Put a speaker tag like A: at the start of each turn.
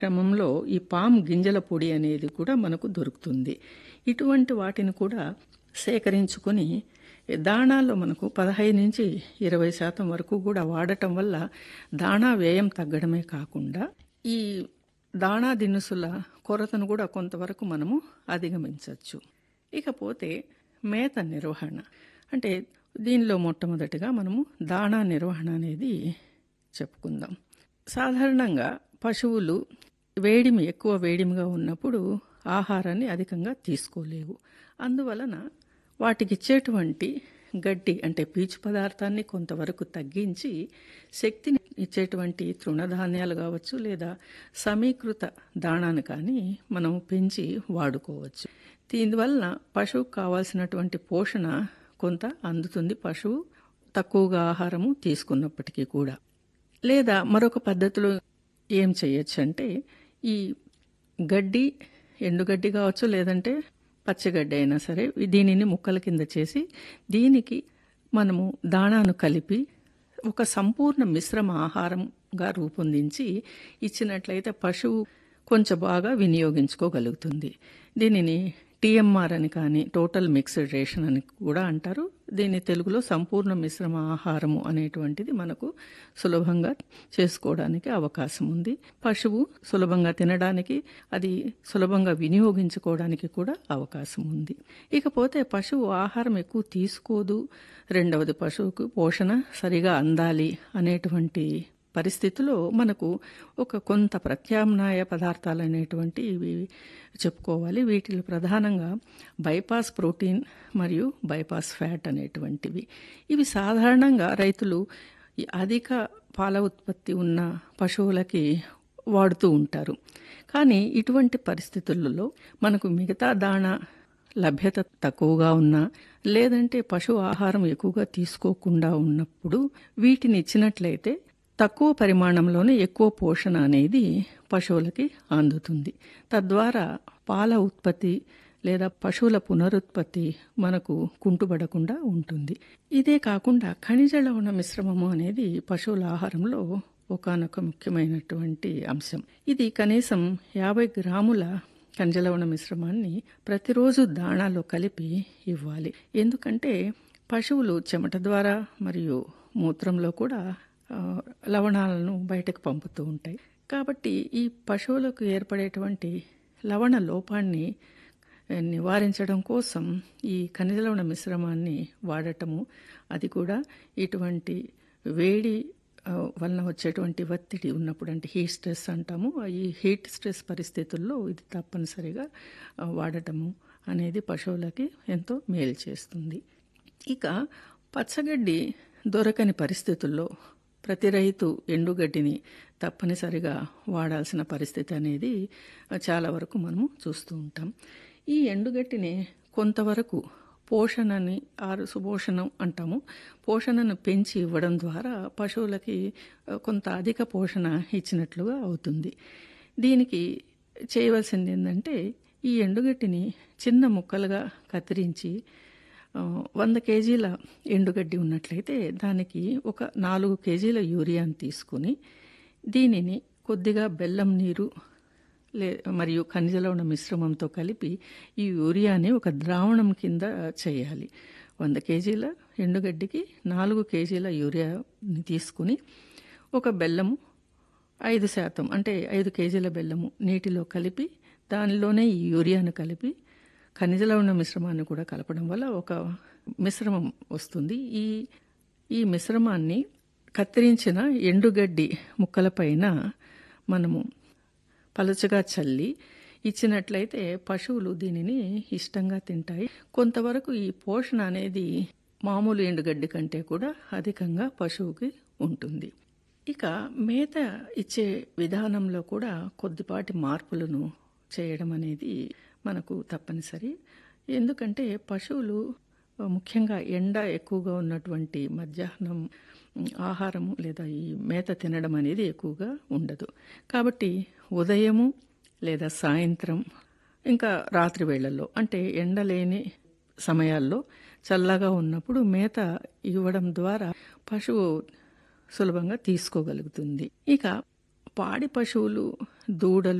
A: క్రమంలో ఈ పామ్ గింజల పొడి అనేది కూడా మనకు దొరుకుతుంది. ఇటువంటి వాటిని కూడా సేకరించుకొని దాణాల్లో మనకు 15-20% వరకు కూడా వాడటం వల్ల దాణా వ్యయం తగ్గడమే కాకుండా ఈ దాణా దినుసుల కొరతను కూడా కొంతవరకు మనము అధిగమించవచ్చు. ఇకపోతే మేత నిర్వహణ అంటే దీనిలో మొట్టమొదటిగా మనము దాణా నిర్వహణ అనేది చెప్పుకుందాం. సాధారణంగా పశువులు ఎక్కువ వేడిమిగా ఉన్నప్పుడు ఆహారాన్ని అధికంగా తీసుకోలేవు. అందువలన వాటికి ఇచ్చేటువంటి గడ్డి అంటే పీచు పదార్థాన్ని కొంతవరకు తగ్గించి శక్తిని ఇచ్చేటువంటి తృణధాన్యాలు కావచ్చు లేదా సమీకృత దాణాను కానీ మనం పెంచి వాడుకోవచ్చు. దీనివల్ల పశువుకు కావాల్సినటువంటి పోషణ కొంత అందుతుంది, పశువు తక్కువగా ఆహారము తీసుకున్నప్పటికీ కూడా. లేదా మరొక పద్ధతిలో ఏం చేయొచ్చు అంటే ఈ గడ్డి ఎండుగడ్డి కావచ్చు లేదంటే పచ్చిగడ్డి అయినా సరే దీనిని ముక్కల కింద చేసి దీనికి మనము దాణాను కలిపి ఒక సంపూర్ణ మిశ్రమ ఆహారంగా రూపొందించి ఇచ్చినట్లయితే పశువు కొంచెం బాగా వినియోగించుకోగలుగుతుంది. దీనిని టీఎంఆర్ అని కానీ టోటల్ మిక్స్డ్ రేషన్ అని కూడా అంటారు. దీన్ని తెలుగులో సంపూర్ణ మిశ్రమ ఆహారము అనేటువంటిది మనకు సులభంగా చేసుకోవడానికి అవకాశం ఉంది. పశువు సులభంగా తినడానికి, అది సులభంగా వినియోగించుకోవడానికి కూడా అవకాశం ఉంది. ఇకపోతే పశువు ఆహారం ఎక్కువ తీసుకోదు, రెండవది పశువుకు పోషణ సరిగా అందాలి అనేటువంటి పరిస్థితిలో మనకు కొంత ప్రత్యామ్నాయ పదార్థాలు అనేటువంటి ఇవి చెప్పుకోవాలి. వీటిలో ప్రధానంగా బైపాస్ ప్రోటీన్ మరియు బైపాస్ ఫ్యాట్ అనేటువంటివి. ఇవి సాధారణంగా రైతులు అధిక పాల ఉత్పత్తి ఉన్న పశువులకి వాడుతూ ఉంటారు. కానీ ఇటువంటి పరిస్థితులలో మనకు మిగతా దాణా లభ్యత తక్కువగా ఉన్నా లేదంటే పశువు ఆహారం ఎక్కువగా తీసుకోకుండా ఉన్నప్పుడు వీటిని ఇచ్చినట్లయితే తక్కువ పరిమాణంలోనే ఎక్కువ పోషణ అనేది పశువులకి అందుతుంది. తద్వారా పాల ఉత్పత్తి లేదా పశువుల పునరుత్పత్తి మనకు కుంటుపడకుండా ఉంటుంది. ఇదే కాకుండా ఖనిజ లవణ మిశ్రమము అనేది పశువుల ఆహారంలో ఒకానొక ముఖ్యమైనటువంటి అంశం. ఇది కనీసం 50 గ్రాముల ఖనిజ లవణ మిశ్రమాన్ని ప్రతిరోజు దాణాలో కలిపి ఇవ్వాలి. ఎందుకంటే పశువులు చెమట ద్వారా మరియు మూత్రంలో కూడా లవణాలను బయటకు పంపుతూ ఉంటాయి. కాబట్టి ఈ పశువులకు ఏర్పడేటువంటి లవణ లోపాన్ని నివారించడం కోసం ఈ ఖనిజ లవణ మిశ్రమాన్ని వాడటము, అది కూడా ఇటువంటి వేడి వలన వచ్చేటువంటి ఒత్తిడి ఉన్నప్పుడు అంటే హీట్ స్ట్రెస్ అంటాము, ఈ హీట్ స్ట్రెస్ పరిస్థితుల్లో ఇది తప్పనిసరిగా వాడటము అనేది పశువులకి ఎంతో మేలు చేస్తుంది. ఇక పచ్చగడ్డి దొరకని పరిస్థితుల్లో ప్రతి రైతు ఎండుగడ్డిని తప్పనిసరిగా వాడాల్సిన పరిస్థితి అనేది చాలా వరకు మనము చూస్తూ ఉంటాం. ఈ ఎండుగడ్డిని కొంతవరకు పోషణని సుపోషణం అంటాము, పోషణను పెంచి ఇవ్వడం ద్వారా పశువులకి కొంత అధిక పోషణ ఇచ్చినట్లుగా అవుతుంది. దీనికి చేయవలసింది ఏంటంటే ఈ ఎండుగడ్డిని చిన్న ముక్కలుగా కత్తిరించి 100 కేజీల ఎండుగడ్డి ఉన్నట్లయితే దానికి 4 కేజీల యూరియాను తీసుకుని దీనిని కొద్దిగా బెల్లం నీరు మరియు ఖనిజ లవణ మిశ్రమంతో కలిపి ఈ యూరియాని ఒక ద్రావణం కింద చేయాలి. 100 కేజీల ఎండుగడ్డికి 4 కేజీల యూరియాని తీసుకుని బెల్లము 5% అంటే 5 కేజీల బెల్లము నీటిలో కలిపి దానిలోనే ఈ యూరియాను కలిపి ఖనిజ లవణ మిశ్రమాన్ని కూడా కలపడం వల్ల ఒక మిశ్రమం వస్తుంది. ఈ మిశ్రమాన్ని కత్తిరించిన ఎండుగడ్డి ముక్కలపైన మనము పలుచగా చల్లి ఇచ్చినట్లయితే పశువులు దీనిని ఇష్టంగా తింటాయి. కొంతవరకు ఈ పోషణ అనేది మామూలు ఎండుగడ్డి కంటే కూడా అధికంగా పశువుకి ఉంటుంది. ఇక మేత ఇచ్చే విధానంలో కూడా కొద్దిపాటి మార్పులను చేయడం అనేది మనకు తప్పనిసరి. ఎందుకంటే పశువులు ముఖ్యంగా ఎండ ఎక్కువగా ఉన్నటువంటి మధ్యాహ్నం ఆహారము లేదా ఈ మేత తినడం అనేది ఎక్కువగా ఉండదు. కాబట్టి ఉదయము లేదా సాయంత్రం ఇంకా రాత్రి వేళల్లో అంటే ఎండలేని సమయాల్లో చల్లగా ఉన్నప్పుడు మేత ఇవ్వడం ద్వారా పశువు సులభంగా తీసుకోగలుగుతుంది. ఇక పాడి పశువులు దూడలు